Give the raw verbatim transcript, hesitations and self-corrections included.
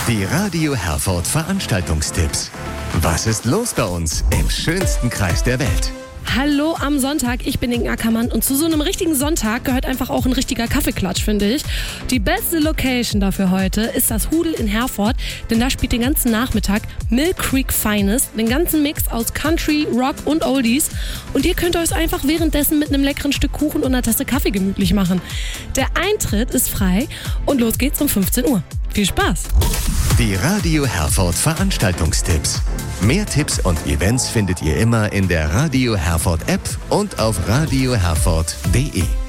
Die Radio Herford Veranstaltungstipps. Was ist los bei uns im schönsten Kreis der Welt? Hallo am Sonntag, ich bin Inge Ackermann und zu so einem richtigen Sonntag gehört einfach auch ein richtiger Kaffeeklatsch, finde ich. Die beste Location dafür heute ist das Hudel in Herford, denn da spielt den ganzen Nachmittag Mill Creek Finest, den ganzen Mix aus Country, Rock und Oldies. Und ihr könnt euch einfach währenddessen mit einem leckeren Stück Kuchen und einer Tasse Kaffee gemütlich machen. Der Eintritt ist frei und los geht's um fünfzehn Uhr. Viel Spaß! Die Radio Herford Veranstaltungstipps. Mehr Tipps und Events findet ihr immer in der Radio Herford App und auf radio herford punkt de.